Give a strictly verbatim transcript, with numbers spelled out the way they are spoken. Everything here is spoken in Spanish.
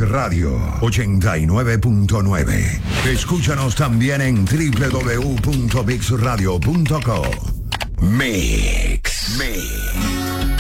Radio ochenta y nueve punto nueve. Escúchanos también en doble u doble u doble u punto mix radio punto co. Mix. Mix.